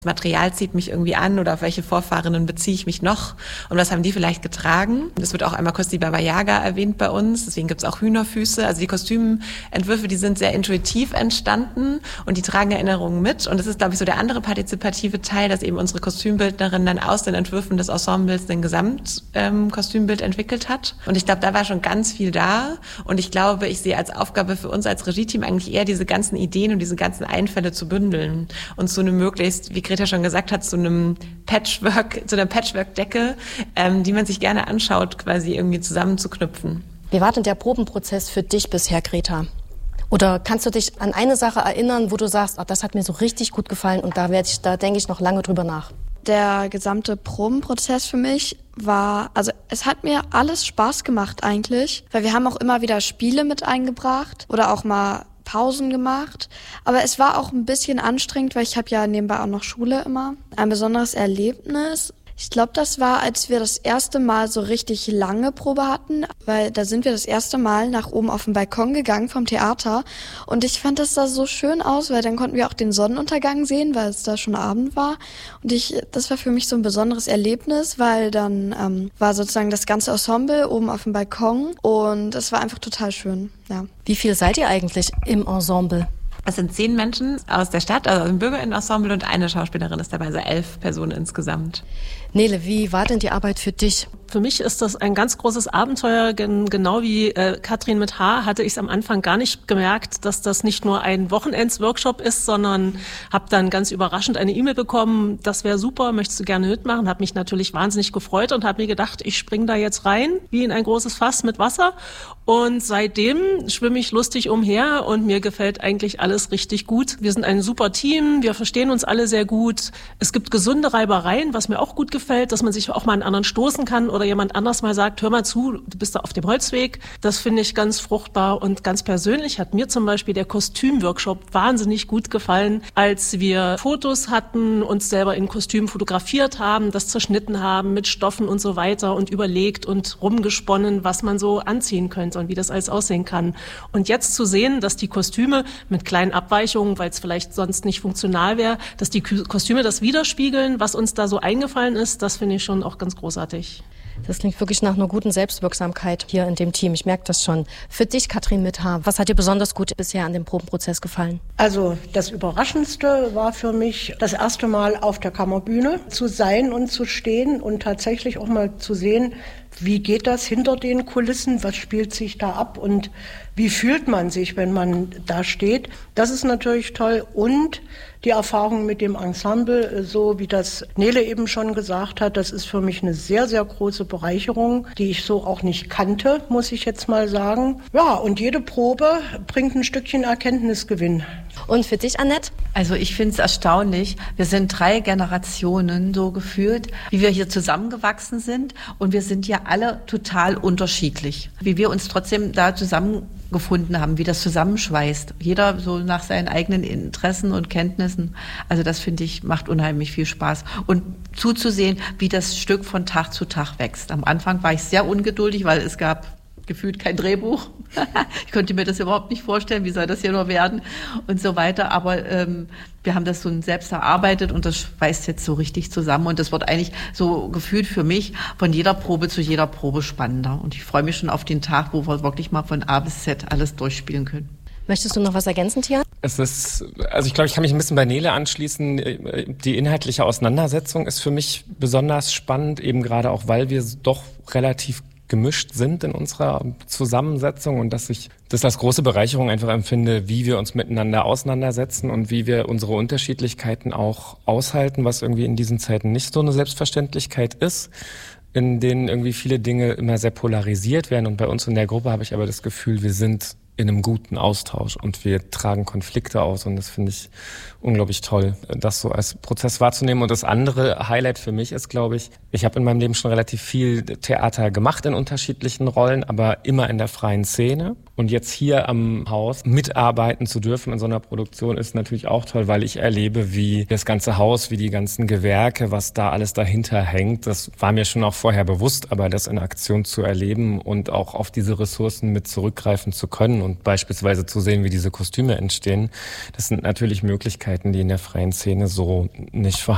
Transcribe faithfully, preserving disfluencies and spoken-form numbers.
Material zieht mich irgendwie an oder auf welche Vorfahrenen beziehe ich mich noch und was haben die vielleicht getragen. Es wird auch einmal kurz die Baba Yaga erwähnt bei uns, deswegen gibt es auch Hühnerfüße. Also die Kostümentwürfe, die sind sehr intuitiv entstanden und die tragen Erinnerungen mit. Und das ist, glaube ich, so der andere partizipative Teil, dass eben unsere Kostümbildnerin dann aus den Entwürfen des Ensembles ein Gesamtkostümbild ähm, entwickelt hat. Und ich glaube, da war schon ganz viel da. Und ich glaube, ich sehe als Aufgabe für uns als Regie-Team eigentlich eher diese ganzen Ideen und diese ganzen Einfälle zu bündeln und zu einem möglichst, wie Greta schon gesagt hat, zu einem Patchwork, zu einer Patchwork-Decke, ähm, die man sich gerne anschaut, quasi irgendwie zusammenzuknüpfen. Wie war denn der Probenprozess für dich bisher, Greta? Oder kannst du dich an eine Sache erinnern, wo du sagst, oh, das hat mir so richtig gut gefallen und da werde ich, da denke ich noch lange drüber nach? Der gesamte Probenprozess für mich war, also es hat mir alles Spaß gemacht eigentlich, weil wir haben auch immer wieder Spiele mit eingebracht oder auch mal Pausen gemacht, aber es war auch ein bisschen anstrengend, weil ich habe ja nebenbei auch noch Schule immer. Ein besonderes Erlebnis, ich glaube, das war, als wir das erste Mal so richtig lange Probe hatten, weil da sind wir das erste Mal nach oben auf den Balkon gegangen vom Theater und ich fand, das sah so schön aus, weil dann konnten wir auch den Sonnenuntergang sehen, weil es da schon Abend war und ich, das war für mich so ein besonderes Erlebnis, weil dann ähm, war sozusagen das ganze Ensemble oben auf dem Balkon und es war einfach total schön, ja. Wie viel seid ihr eigentlich im Ensemble? Es sind zehn Menschen aus der Stadt, also ein Bürgerinnenensemble und eine Schauspielerin ist dabei, also elf Personen insgesamt. Nele, wie war denn die Arbeit für dich? Für mich ist das ein ganz großes Abenteuer, genau wie äh, Katrin mit H. hatte ich es am Anfang gar nicht gemerkt, dass das nicht nur ein Wochenendsworkshop ist, sondern habe dann ganz überraschend eine E-Mail bekommen, das wäre super, möchtest du gerne mitmachen, habe mich natürlich wahnsinnig gefreut und habe mir gedacht, ich springe da jetzt rein, wie in ein großes Fass mit Wasser und seitdem schwimme ich lustig umher und mir gefällt eigentlich alles richtig gut. Wir sind ein super Team, wir verstehen uns alle sehr gut, es gibt gesunde Reibereien, was mir auch gut gefällt, dass man sich auch mal an anderen stoßen kann oder jemand anders mal sagt, hör mal zu, du bist da auf dem Holzweg. Das finde ich ganz fruchtbar und ganz persönlich hat mir zum Beispiel der Kostümworkshop wahnsinnig gut gefallen, als wir Fotos hatten, uns selber in Kostümen fotografiert haben, das zerschnitten haben mit Stoffen und so weiter und überlegt und rumgesponnen, was man so anziehen könnte und wie das alles aussehen kann. Und jetzt zu sehen, dass die Kostüme mit kleinen Abweichungen, weil es vielleicht sonst nicht funktional wäre, dass die Kostüme das widerspiegeln, was uns da so eingefallen ist, das finde ich schon auch ganz großartig. Das klingt wirklich nach einer guten Selbstwirksamkeit hier in dem Team. Ich merke das schon. Für dich, Katrin mit H., was hat dir besonders gut bisher an dem Probenprozess gefallen? Also das Überraschendste war für mich, das erste Mal auf der Kammerbühne zu sein und zu stehen und tatsächlich auch mal zu sehen, wie geht das hinter den Kulissen, was spielt sich da ab und wie fühlt man sich, wenn man da steht. Das ist natürlich toll und die Erfahrung mit dem Ensemble, so wie das Nele eben schon gesagt hat, das ist für mich eine sehr, sehr große Bereicherung, die ich so auch nicht kannte, muss ich jetzt mal sagen. Ja, und jede Probe bringt ein Stückchen Erkenntnisgewinn. Und für dich, Annette? Also ich finde es erstaunlich. Wir sind drei Generationen so gefühlt, wie wir hier zusammengewachsen sind. Und wir sind ja alle total unterschiedlich. Wie wir uns trotzdem da zusammengefunden haben, wie das zusammenschweißt. Jeder so nach seinen eigenen Interessen und Kenntnissen. Also das finde ich, macht unheimlich viel Spaß. Und zuzusehen, wie das Stück von Tag zu Tag wächst. Am Anfang war ich sehr ungeduldig, weil es gab gefühlt kein Drehbuch. Ich konnte mir das überhaupt nicht vorstellen, wie soll das hier nur werden und so weiter. Aber ähm, wir haben das so selbst erarbeitet und das schweißt jetzt so richtig zusammen. Und das wird eigentlich so gefühlt für mich von jeder Probe zu jeder Probe spannender. Und ich freue mich schon auf den Tag, wo wir wirklich mal von A bis Z alles durchspielen können. Möchtest du noch was ergänzen, Tia? Es ist, also ich glaube, ich kann mich ein bisschen bei Nele anschließen. Die inhaltliche Auseinandersetzung ist für mich besonders spannend, eben gerade auch, weil wir doch relativ gemischt sind in unserer Zusammensetzung und dass ich das als große Bereicherung einfach empfinde, wie wir uns miteinander auseinandersetzen und wie wir unsere Unterschiedlichkeiten auch aushalten, was irgendwie in diesen Zeiten nicht so eine Selbstverständlichkeit ist, in denen irgendwie viele Dinge immer sehr polarisiert werden. Und bei uns in der Gruppe habe ich aber das Gefühl, wir sind in einem guten Austausch und wir tragen Konflikte aus und das finde ich unglaublich toll, das so als Prozess wahrzunehmen. Und das andere Highlight für mich ist, glaube ich, ich habe in meinem Leben schon relativ viel Theater gemacht in unterschiedlichen Rollen, aber immer in der freien Szene. Und jetzt hier am Haus mitarbeiten zu dürfen in so einer Produktion ist natürlich auch toll, weil ich erlebe, wie das ganze Haus, wie die ganzen Gewerke, was da alles dahinter hängt. Das war mir schon auch vorher bewusst, aber das in Aktion zu erleben und auch auf diese Ressourcen mit zurückgreifen zu können und beispielsweise zu sehen, wie diese Kostüme entstehen, das sind natürlich Möglichkeiten, die in der freien Szene so nicht vorhanden sind.